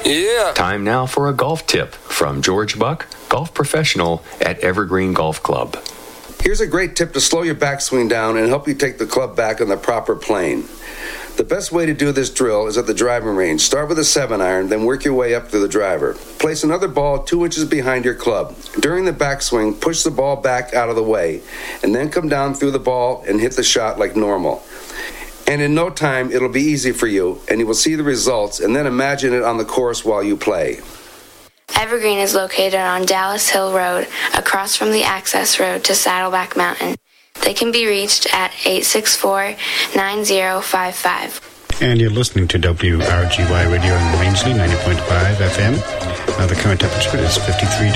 Yeah. Time now for a golf tip from George Buck, golf professional at Evergreen Golf Club. Here's a great tip to slow your backswing down and help you take the club back on the proper plane. The best way to do this drill is at the driving range. Start with a 7-iron, then work your way up to the driver. Place another ball 2 inches behind your club. During the backswing, push the ball back out of the way, and then come down through the ball and hit the shot like normal. And in no time, it'll be easy for you, and you will see the results, and then imagine it on the course while you play. Evergreen is located on Dallas Hill Road, across from the access road to Saddleback Mountain. They can be reached at 864-9055. And you're listening to WRGY Radio in Rangeley, 90.5 FM. The current temperature is 53 degrees.